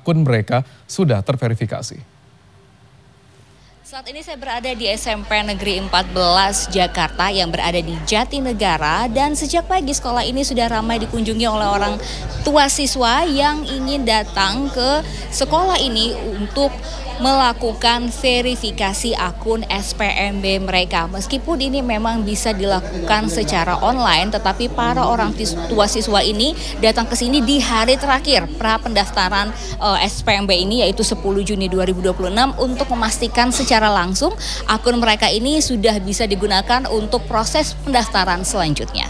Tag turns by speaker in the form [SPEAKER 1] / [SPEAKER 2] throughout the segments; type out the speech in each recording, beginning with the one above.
[SPEAKER 1] akun mereka sudah terverifikasi.
[SPEAKER 2] Saat ini saya berada di SMP Negeri 14 Jakarta yang berada di Jatinegara, dan sejak pagi sekolah ini sudah ramai dikunjungi oleh orang tua siswa yang ingin datang ke sekolah ini untuk melakukan verifikasi akun SPMB mereka. Meskipun ini memang bisa dilakukan secara online, tetapi para orang tua siswa ini datang ke sini di hari terakhir pra pendaftaran SPMB ini, yaitu 10 Juni 2026, untuk memastikan secara langsung akun mereka ini sudah bisa digunakan untuk proses pendaftaran selanjutnya.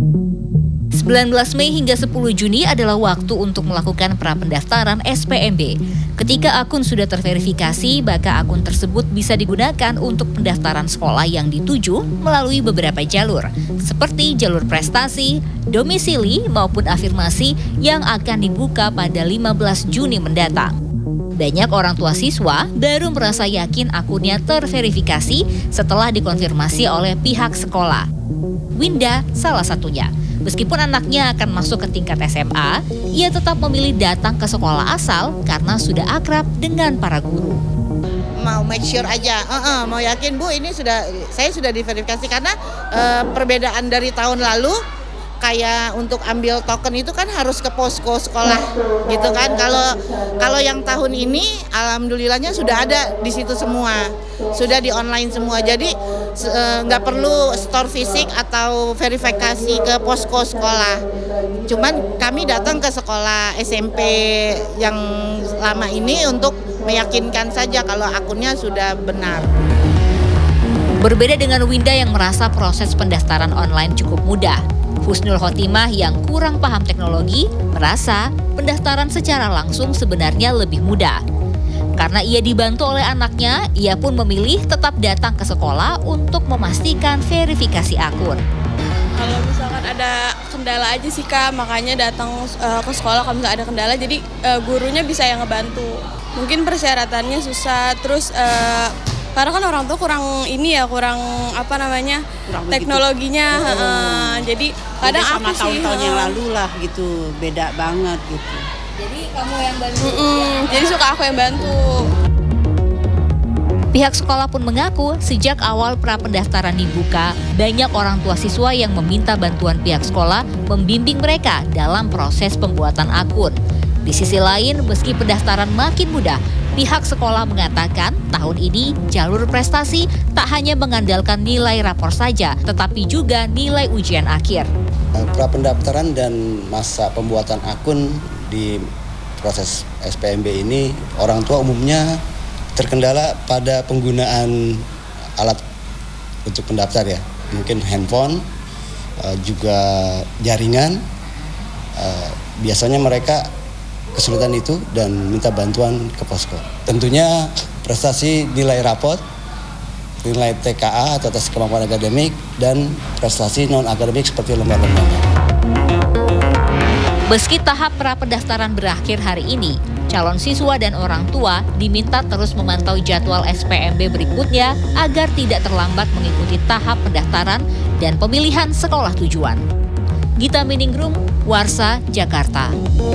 [SPEAKER 2] 19 Mei hingga 10 Juni adalah waktu untuk melakukan pra-pendaftaran SPMB. Ketika akun sudah terverifikasi, maka akun tersebut bisa digunakan untuk pendaftaran sekolah yang dituju melalui beberapa jalur, seperti jalur prestasi, domisili, maupun afirmasi yang akan dibuka pada 15 Juni mendatang. Banyak orang tua siswa baru merasa yakin akunnya terverifikasi setelah dikonfirmasi oleh pihak sekolah. Winda salah satunya. Meskipun anaknya akan masuk ke tingkat SMA, ia tetap memilih datang ke sekolah asal karena sudah akrab dengan para guru.
[SPEAKER 3] Mau make sure aja, mau yakin Bu, ini saya sudah diverifikasi karena perbedaan dari tahun lalu. Kayak untuk ambil token itu kan harus ke posko sekolah gitu kan. Kalau yang tahun ini alhamdulillahnya sudah ada di situ semua, sudah di online semua. Jadi nggak perlu store fisik atau verifikasi ke posko sekolah. Cuman kami datang ke sekolah SMP yang lama ini untuk meyakinkan saja kalau akunnya sudah benar.
[SPEAKER 2] Berbeda dengan Winda yang merasa proses pendaftaran online cukup mudah, Husnul Khotimah yang kurang paham teknologi merasa pendaftaran secara langsung sebenarnya lebih mudah. Karena ia dibantu oleh anaknya, ia pun memilih tetap datang ke sekolah untuk memastikan verifikasi akun.
[SPEAKER 4] Kalau misalkan ada kendala aja sih Kak, makanya datang ke sekolah kalau misalkan ada kendala, jadi gurunya bisa yang ngebantu. Mungkin persyaratannya susah, terus karena kan orang tua kurang teknologinya, jadi kadang aku
[SPEAKER 5] sama
[SPEAKER 4] sih
[SPEAKER 5] tahun-tahun yang lalu lah gitu, beda banget gitu.
[SPEAKER 2] Jadi kamu yang bantu?
[SPEAKER 4] Jadi suka aku yang bantu.
[SPEAKER 2] Pihak sekolah pun mengaku sejak awal pra-pendaftaran dibuka, banyak orang tua siswa yang meminta bantuan pihak sekolah membimbing mereka dalam proses pembuatan akun. Di sisi lain, meski pendaftaran makin mudah, pihak sekolah mengatakan tahun ini jalur prestasi tak hanya mengandalkan nilai rapor saja, tetapi juga nilai ujian akhir.
[SPEAKER 6] Pra-pendaftaran dan masa pembuatan akun di proses SPMB ini, orang tua umumnya terkendala pada penggunaan alat untuk pendaftar ya. Mungkin handphone, juga jaringan. Biasanya mereka kesulitan itu dan minta bantuan ke posko. Tentunya prestasi nilai rapot, nilai TKA atau tes kemampuan akademik, dan prestasi non-akademik seperti lomba-lombanya.
[SPEAKER 2] Meski tahap pra-pendaftaran berakhir hari ini, calon siswa dan orang tua diminta terus memantau jadwal SPMB berikutnya agar tidak terlambat mengikuti tahap pendaftaran dan pemilihan sekolah tujuan. Gita Miningrum, Warsa, Jakarta.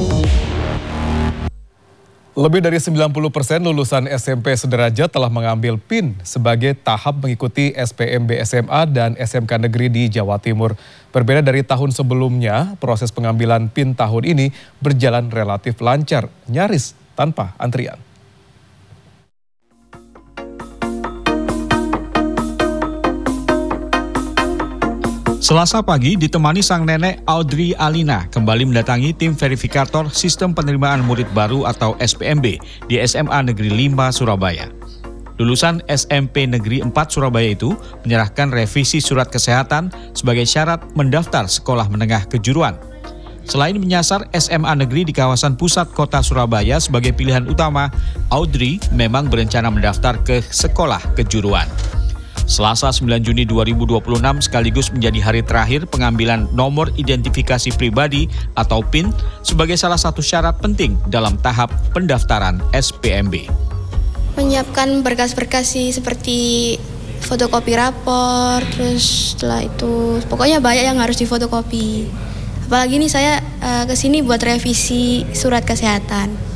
[SPEAKER 1] Lebih dari 90% lulusan SMP sederajat telah mengambil PIN sebagai tahap mengikuti SPMB SMA dan SMK Negeri di Jawa Timur. Berbeda dari tahun sebelumnya, proses pengambilan PIN tahun ini berjalan relatif lancar, nyaris tanpa antrian.
[SPEAKER 7] Selasa pagi ditemani sang nenek Audrey Alina kembali mendatangi tim verifikator Sistem Penerimaan Murid Baru atau SPMB di SMA Negeri 5 Surabaya. Lulusan SMP Negeri 4 Surabaya itu menyerahkan revisi surat kesehatan sebagai syarat mendaftar sekolah menengah kejuruan. Selain menyasar SMA negeri di kawasan pusat kota Surabaya sebagai pilihan utama, Audrey memang berencana mendaftar ke sekolah kejuruan. Selasa 9 Juni 2026 sekaligus menjadi hari terakhir pengambilan nomor identifikasi pribadi atau PIN sebagai salah satu syarat penting dalam tahap pendaftaran SPMB.
[SPEAKER 8] Menyiapkan berkas-berkas seperti fotokopi rapor, terus setelah itu pokoknya banyak yang harus difotokopi. Apalagi nih saya kesini buat revisi surat kesehatan.